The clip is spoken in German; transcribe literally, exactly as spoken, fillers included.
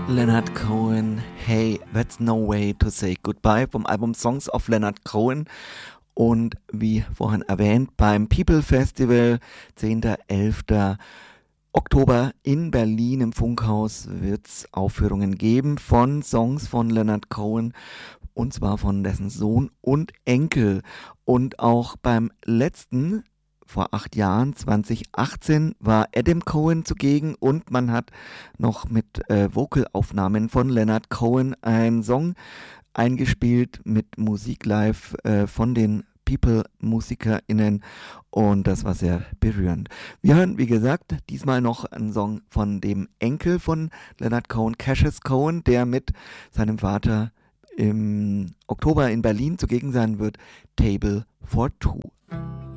Leonard Cohen, Hey, That's No Way to Say Goodbye vom Album Songs of Leonard Cohen. Und wie vorhin erwähnt, beim People Festival, zehnter elfter Oktober in Berlin im Funkhaus wird es Aufführungen geben von Songs von Leonard Cohen, und zwar von dessen Sohn und Enkel. Und auch beim letzten, vor acht Jahren, zwanzig achtzehn, war Adam Cohen zugegen und man hat noch mit äh, Vocalaufnahmen von Leonard Cohen einen Song eingespielt mit Musik live äh, von den People-MusikerInnen, und das war sehr berührend. Wir hören, wie gesagt, diesmal noch einen Song von dem Enkel von Leonard Cohen, Cassius Cohen, der mit seinem Vater im Oktober in Berlin zugegen sein wird, Table for Two.